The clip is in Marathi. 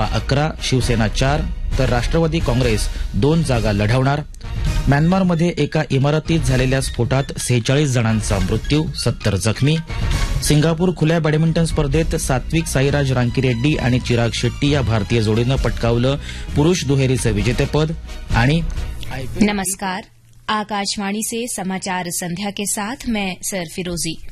भाजपा 11, शिवसेना 4 तर राष्ट्रवादी काँग्रेस 2 जागा लढवणार. म्यानमारमध्ये एका इमारतीत झालेल्या स्फोटात 46 जणांचा मृत्यू, 70 जखमी. सिंगापूर खुल्या बॅडमिंटन स्पर्धेत सात्विक साईराज रांकीरेड्डी आणि चिराग शेट्टी या भारतीय जोडीनं पटकावलं पुरुष दुहेरीचं विजेतेपद. आणि नमस्कार, आकाशवाणी से समाचार संध्या के साथ मैं सर फिरोजी.